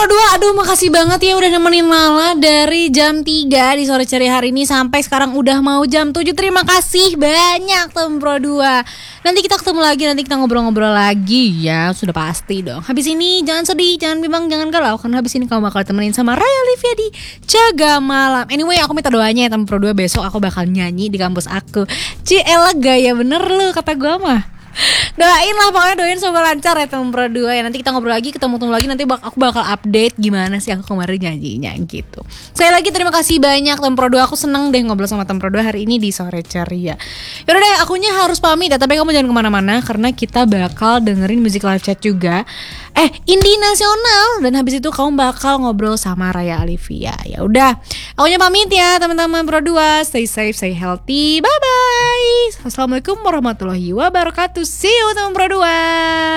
Pro 2, aduh makasih banget ya udah nemenin Lala dari jam 3 di sore ceria hari ini sampai sekarang udah mau jam 7. Terima kasih banyak Tem Pro 2. Nanti kita ketemu lagi, nanti kita ngobrol-ngobrol lagi ya, sudah pasti dong. Habis ini jangan sedih, jangan bimbang, jangan galau, karena habis ini kamu bakal temenin sama Raya Olivia di Jaga Malam. Anyway, aku minta doanya ya Tem Pro 2, besok aku bakal nyanyi di kampus aku. Ciela gaya bener lu kata gue mah. Doain lah, pokoknya doain semoga lancar ya Tem Pro 2 ya. Nanti kita ngobrol lagi, ketemu lagi, nanti aku bakal update gimana sih aku kemarin nyanyinya gitu. Saya lagi terima kasih banyak Tem Pro 2, aku seneng deh ngobrol sama Tem Pro 2 hari ini di Sore Ceria. Yaudah deh, akunya harus pamit ya, tapi kamu jangan kemana-mana karena kita bakal dengerin music live chat juga. Indie nasional, dan habis itu kamu bakal ngobrol sama Raya Olivia. Ya udah, akunya pamit ya teman-teman Pro 2, stay safe, stay healthy, bye bye. Assalamualaikum warahmatullahi wabarakatuh. See you teman Pro 2.